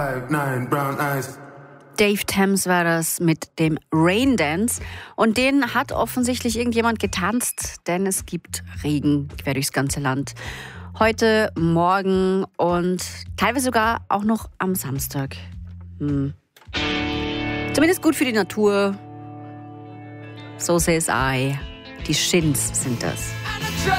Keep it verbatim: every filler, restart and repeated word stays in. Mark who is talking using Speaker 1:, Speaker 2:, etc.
Speaker 1: Nine brown eyes.
Speaker 2: Dave Thames war das mit dem Rain Dance. Und den hat offensichtlich irgendjemand getanzt, denn es gibt Regen quer durchs ganze Land. Heute, morgen und teilweise sogar auch noch am Samstag. Hm. Zumindest gut für die Natur. So says I. Die Shins sind das.